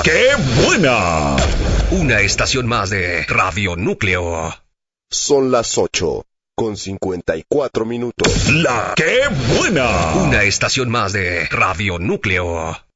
¡Qué buena! Una estación más de Radio Núcleo. Son las 8:54 minutos. ¡La qué buena! Una estación más de Radio Núcleo.